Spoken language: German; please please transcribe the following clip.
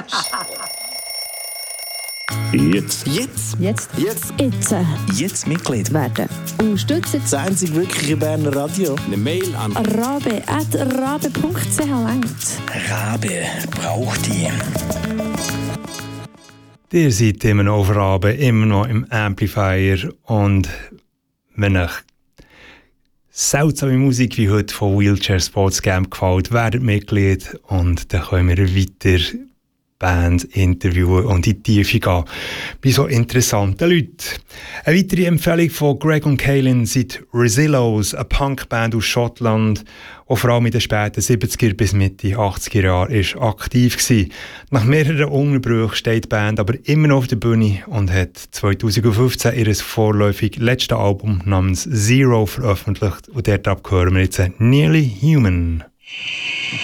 Jetzt Mitglied werden. Unterstützen das einzig wirkliche Berner Radio. Eine Mail an rabe@rabe.ch langt. Rabe braucht die. Ihr seid immer noch auf Rabe, immer noch im Amplifier. Und wenn euch seltsame Musik wie heute von Wheelchair Sports Camp gefällt, werdet Mitglied und dann können wir weiter Bands interviewen und in die Tiefe gehen bei so interessanten Leuten. Eine weitere Empfehlung von Greg und Kaylin sind Rezillos, eine Punkband aus Schottland, die vor allem in den späten 70er bis Mitte 80er Jahren ist aktiv war. Nach mehreren Unterbrüchen steht die Band aber immer noch auf der Bühne und hat 2015 ihr vorläufig letztes Album namens Zero veröffentlicht und dort hören wir jetzt Nearly Human.